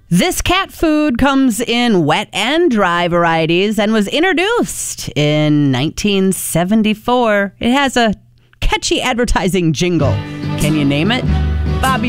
This cat food comes in wet and dry varieties and was introduced in 1974. It has a catchy advertising jingle. Can you name it? Bobby